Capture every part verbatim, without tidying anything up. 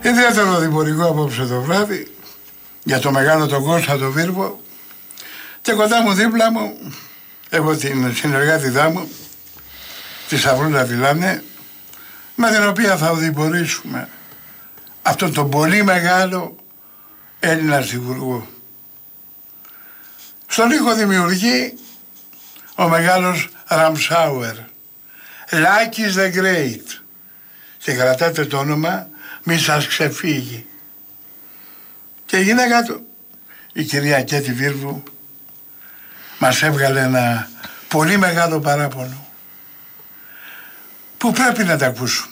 Ιδιαίτερο διπορικό απόψε το βράδυ για το μεγάλο τον Κώστα το Βίρβο, και κοντά μου δίπλα μου έχω την συνεργάτηδά μου, τη Σαβρούλα Βιλάνε, με την οποία θα οδηπορήσουμε αυτόν τον πολύ μεγάλο Έλληνα δημιουργό. Στον ήχο δημιουργεί ο μεγάλος Ραμσάουερ, Λάκης the Great, και κρατάτε το όνομα, μη σας ξεφύγει. Και η γυναίκα του, η κυρία Κέτη Βίρβου, μας έβγαλε ένα πολύ μεγάλο παράπονο που πρέπει να τα ακούσουμε.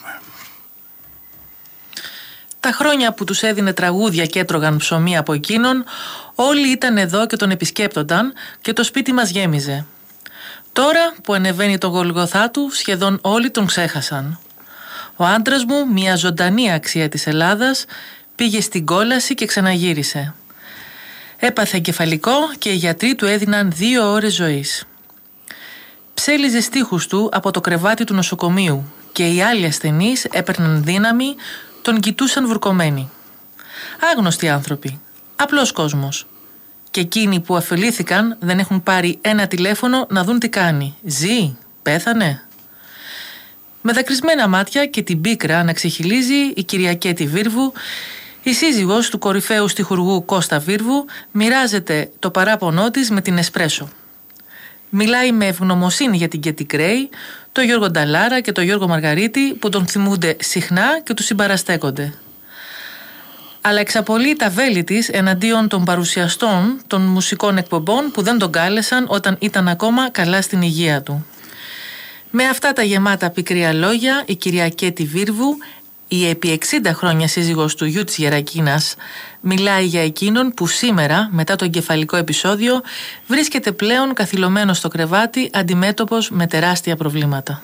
Τα χρόνια που τους έδινε τραγούδια και έτρωγαν ψωμί από εκείνον, όλοι ήταν εδώ και τον επισκέπτονταν και το σπίτι μας γέμιζε. Τώρα που ανεβαίνει το Γολγοθά του, σχεδόν όλοι τον ξέχασαν. Ο άντρας μου, μια ζωντανή αξία της Ελλάδας, πήγε στην κόλαση και ξαναγύρισε. Έπαθε εγκεφαλικό και οι γιατροί του έδιναν δύο ώρες ζωής. Ψέλιζε στίχους του από το κρεβάτι του νοσοκομείου και οι άλλοι ασθενείς έπαιρναν δύναμη, τον κοιτούσαν βουρκωμένοι. Άγνωστοι άνθρωποι, απλός κόσμος. Και εκείνοι που αφελήθηκαν δεν έχουν πάρει ένα τηλέφωνο να δουν τι κάνει. Ζει, πέθανε. Με δακρυσμένα μάτια και την πίκρα να ξεχυλίζει, η κυρία Κέτη Βίρβου, η σύζυγος του κορυφαίου στιχουργού Κώστα Βίρβου, μοιράζεται το παράπονό της με την Εσπρέσο. Μιλάει με ευγνωμοσύνη για την Κέτη Κρέη, τον Γιώργο Νταλάρα και τον Γιώργο Μαργαρίτη που τον θυμούνται συχνά και του συμπαραστέκονται. Αλλά εξαπολύει τα βέλη της εναντίον των παρουσιαστών των μουσικών εκπομπών που δεν τον κάλεσαν όταν ήταν ακόμα καλά στην υγεία του. Με αυτά τα γεμάτα πικρία λόγια, η κυρία Κέτη Βίρβου, η επί εξήντα χρόνια σύζυγος του γιου της Γερακίνας, μιλάει για εκείνον που σήμερα, μετά το εγκεφαλικό επεισόδιο, βρίσκεται πλέον καθυλωμένος στο κρεβάτι, αντιμέτωπος με τεράστια προβλήματα.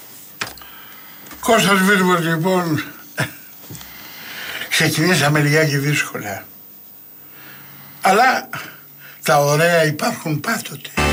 Κώστας Βίρβος, λοιπόν, ξεκινήσαμε λιγάκι δύσκολα, αλλά τα ωραία υπάρχουν πάντοτε.